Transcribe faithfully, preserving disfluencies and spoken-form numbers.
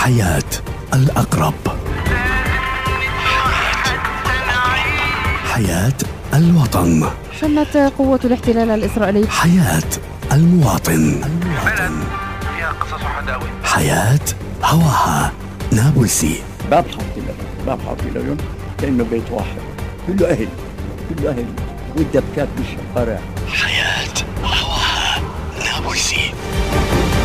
حياة الأقرب. حياة الوطن. شنت قوة الاحتلال الإسرائيلي حياة المواطن. المواطن. فيها قصص وحداوي. حياة هواها نابلسي. باب حاطين باب حاطين لهم كأنه بيت واحد، كله أهل كله أهل والدبكات بالشوارع. حياة هواها نابلسي.